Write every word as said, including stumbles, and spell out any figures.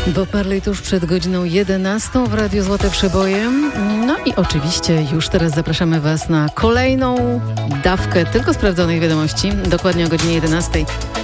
Bob Marley tuż przed godziną jedenastą w Radiu Złote Przeboje. No i oczywiście już teraz zapraszamy Was na kolejną dawkę tylko sprawdzonych wiadomości, dokładnie o godzinie jedenastej.